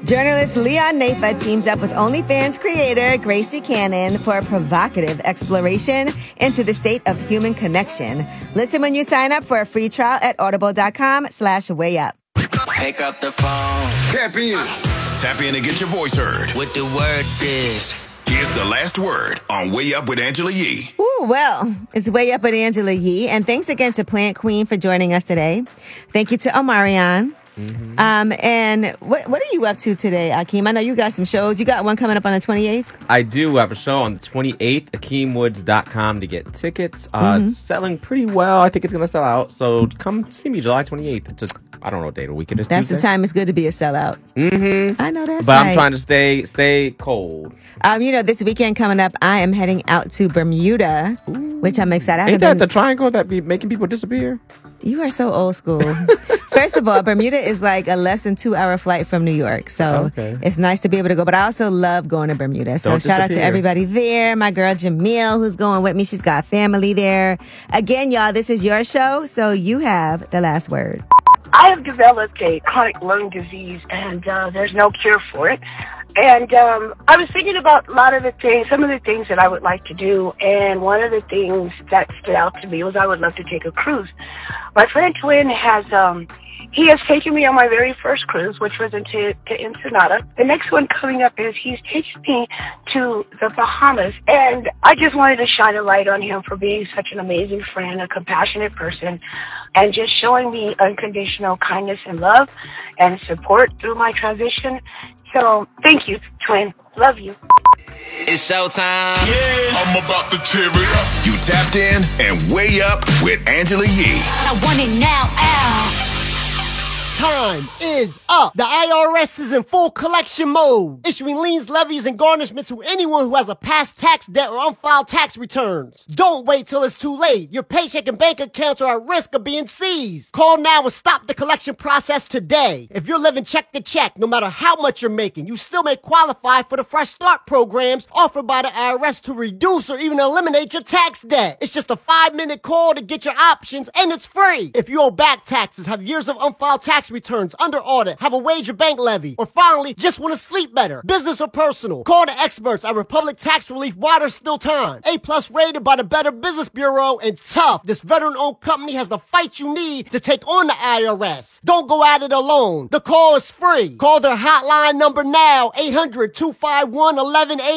Journalist Leon Nafa teams up with OnlyFans creator Gracie Cannon for a provocative exploration into the state of human connection. Listen when you sign up for a free trial at audible.com/wayup. Pick up the phone. Tap in. Tap in and get your voice heard. What the word is. Here's the last word on Way Up with Angela Yee. Ooh, well, it's Way Up with Angela Yee. And thanks again to Plant Queen for joining us today. Thank you to Omarion. Mm-hmm. And what are you up to today, Akeem? I know you got some shows. You got one coming up on the 28th? I do have a show on the 28th, AkeemWoods.com to get tickets. Selling pretty well. I think it's going to sell out. So come see me July 28th. I don't know what day of the week it is. That's Tuesday? the time it's good to be a sellout. Mm-hmm. I know that's but right. I'm trying to stay cold. This weekend coming up, I am heading out to Bermuda, which I'm excited. Ain't that the triangle that be making people disappear? You are so old school. First of all, Bermuda is like a less than 2-hour flight from New York. So It's nice to be able to go. But I also love going to Bermuda. So shout out to everybody there. My girl Jamil, who's going with me. She's got family there. Again, y'all, this is your show. So you have the last word. I have developed a chronic lung disease, and there's no cure for it. And I was thinking about some of the things that I would like to do. And one of the things that stood out to me was I would love to take a cruise. My friend Twin has taken me on my very first cruise, which was to Ensenada. The next one coming up is he's taking me to the Bahamas. And I just wanted to shine a light on him for being such an amazing friend, a compassionate person, and just showing me unconditional kindness and love and support through my transition. So thank you, Twin. Love you. It's showtime. Yeah, I'm about to tear it up. You tapped in and Way Up with Angela Yee. I want it now, Al. Time is up. The IRS is in full collection mode, issuing liens, levies, and garnishments to anyone who has a past tax debt or unfiled tax returns. Don't wait till it's too late. Your paycheck and bank accounts are at risk of being seized. Call now and stop the collection process today. If you're living check to check, no matter how much you're making, you still may qualify for the Fresh Start programs offered by the IRS to reduce or even eliminate your tax debt. It's just a 5-minute call to get your options, and it's free. If you owe back taxes, have years of unfiled tax returns, under audit, have a wage or bank levy, or finally just want to sleep better, business or personal, call the experts at Republic Tax Relief while there's still time. A+ rated by the Better Business Bureau, and tough. This veteran-owned company has the fight you need to take on the IRS. Don't go at it alone. The call is free. Call their hotline number now, 800-251-1180.